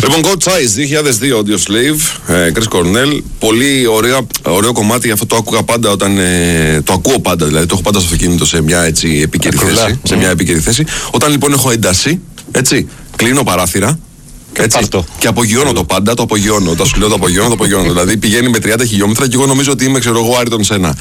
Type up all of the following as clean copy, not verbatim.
Λοιπόν, God Size 2002, Audio Slave, Chris Cornell. Πολύ ωραίο κομμάτι, αυτό το άκουγα πάντα όταν. Το ακούω πάντα, δηλαδή το έχω πάντα στο αυτοκίνητο σε μια έτσι επίκαιρη θέση. Σε μια επίκαιρη θέση. Όταν λοιπόν έχω ένταση, έτσι, κλείνω παράθυρα. Έτσι, και απογειώνω το πάντα, το απογειώνω. Όταν σου λέω το απογειώνω. Δηλαδή πηγαίνει με 30 χιλιόμετρα και εγώ νομίζω ότι είμαι, ξέρω εγώ, Άρητον Σένα.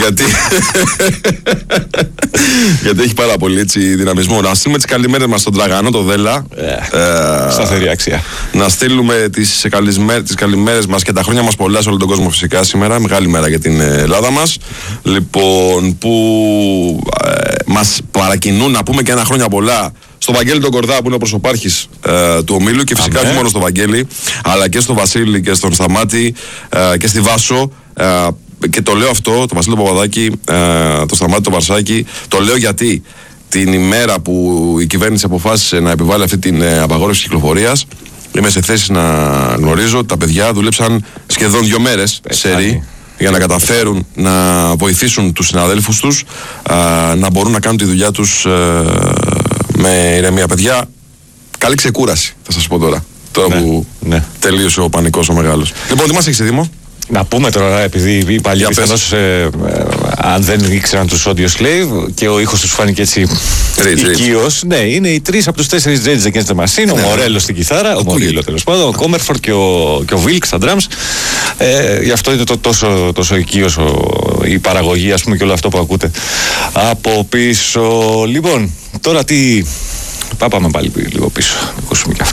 γιατί έχει πάρα πολύ έτσι, δυναμισμό. Να στείλουμε τις καλημέρες μας στον Τραγανό, το Δέλα. Σταθερή αξία. Να στείλουμε τις καλημέρες μας και τα χρόνια μας πολλά σε όλο τον κόσμο φυσικά σήμερα. Μεγάλη μέρα για την Ελλάδα μας. Λοιπόν, που μας παρακινούν να πούμε και ένα χρόνια πολλά στο Βαγγέλη τον Κορδά που είναι ο προσωπάρχης του ομίλου και φυσικά όχι μόνο στο Βαγγέλη αλλά και στο Βασίλη και στον Σταμάτη και στη Βάσο και το λέω αυτό, το Βασίλη τον Παπαδάκη, το Σταμάτη τον Βαρσάκη, το λέω γιατί την ημέρα που η κυβέρνηση αποφάσισε να επιβάλλει αυτή την απαγόρευση κυκλοφορίας είμαι σε θέση να γνωρίζω ότι τα παιδιά δούλεψαν σχεδόν 2 μέρες σερί για να καταφέρουν να βοηθήσουν τους συναδέλφους τους να μπορούν να κάνουν τη δουλειά τους με ηρεμία. Παιδιά, καλή ξεκούραση θα σας πω τώρα που τελείωσε ο πανικός ο μεγάλος. Λοιπόν, τι μας έχεις, Δήμο? Να πούμε τώρα, επειδή οι παλιοί πιθανώς αν δεν ήξεραν τους Audio Slave και ο ήχος τους φάνηκε έτσι οικείος. Ναι, είναι οι 3 από τους 4 Rage Against the Machine, ο Μορέλο στην κιθάρα, ο Μορίλο τέλος πάντων, ο Κόμερφορντ και ο Βίλκ στα drums. Γι' αυτό είναι τόσο οικείος η παραγωγή, ας πούμε, και όλο αυτό που ακούτε από πίσω. Λοιπόν, τώρα τι... Πάμε πάλι λίγο πίσω, ακούσουμε και αυτό.